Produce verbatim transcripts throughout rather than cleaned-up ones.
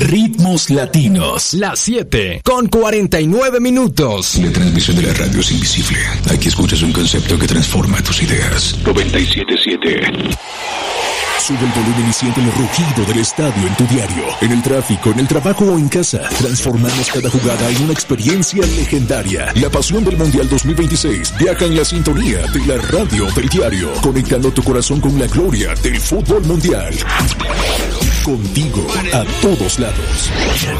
Ritmos Latinos. Las siete con cuarenta y nueve minutos. La transmisión de la radio es invisible. Aquí escuchas un concepto que transforma tus ideas. noventa y siete punto siete. Sube el volumen y siente el rugido del estadio en tu diario, en el tráfico, en el trabajo o en casa. Transformamos cada jugada en una experiencia legendaria. La pasión del Mundial dos mil veintiséis viaja en la sintonía de la radio del diario, conectando tu corazón con la gloria del fútbol mundial. Contigo a todos lados.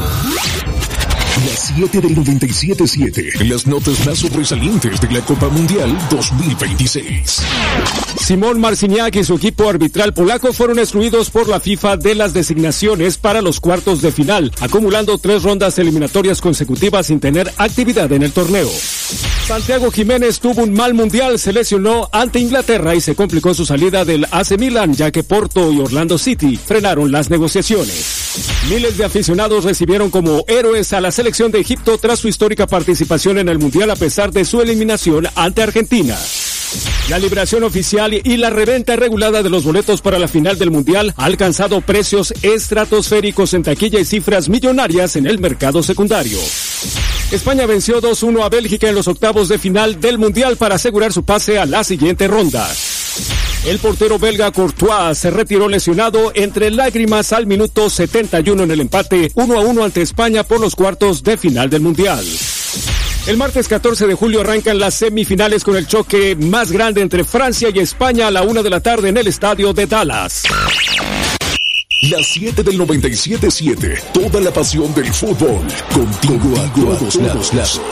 Las siete del noventa y siete punto siete. Las notas más sobresalientes de la Copa Mundial dos mil veintiséis. Simón Marciniak y su equipo arbitral polaco fueron excluidos por la FIFA de las designaciones para los cuartos de final, acumulando tres rondas eliminatorias consecutivas sin tener actividad en el torneo. Santiago Jiménez tuvo un mal mundial, se lesionó ante Inglaterra y se complicó su salida del A C Milan, ya que Porto y Orlando City frenaron las negociaciones. Miles de aficionados recibieron como héroes a la selección de Egipto tras su histórica participación en el mundial a pesar de su eliminación ante Argentina. La liberación oficial y la reventa regulada de los boletos para la final del mundial ha alcanzado precios estratosféricos en taquilla y cifras millonarias en el mercado secundario. España venció dos uno a Bélgica en los octavos de final del mundial para asegurar su pase a la siguiente ronda. El portero belga Courtois se retiró lesionado entre lágrimas al minuto setenta y uno en el empate uno a uno ante España por los cuartos de final del mundial. El martes catorce de julio arrancan las semifinales con el choque más grande entre Francia y España a la una de la tarde en el estadio de Dallas. Las siete del noventa y siete punto siete. Toda la pasión del fútbol. Contigo, Contigo a todos, a todos lados.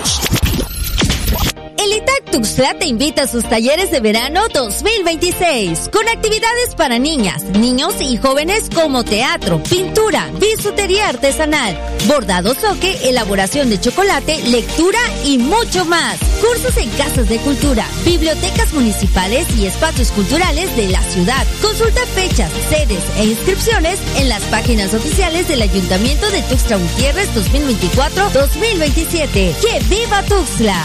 El I T A C Tuxtla te invita a sus talleres de verano dos mil veintiséis, con actividades para niñas, niños y jóvenes como teatro, pintura, bisutería artesanal, bordado soque, elaboración de chocolate, lectura y mucho más. Cursos en casas de cultura, bibliotecas municipales y espacios culturales de la ciudad. Consulta fechas, sedes e inscripciones en las páginas oficiales del Ayuntamiento de Tuxtla Gutiérrez dos mil veinticuatro dos mil veintisiete. ¡Que viva Tuxtla!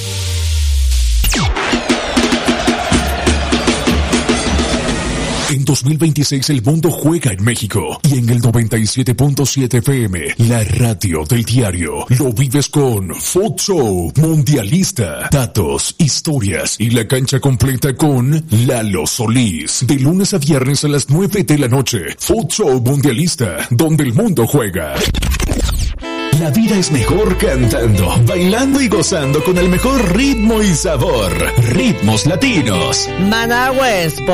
En dos mil veintiséis el mundo juega en México y en el noventa y siete punto siete F M, la radio del diario, lo vives con Food Show Mundialista. Datos, historias y la cancha completa con Lalo Solís. De lunes a viernes a las nueve de la noche. Food Show Mundialista, donde el mundo juega. La vida es mejor cantando, bailando y gozando con el mejor ritmo y sabor. Ritmos Latinos. Managüez.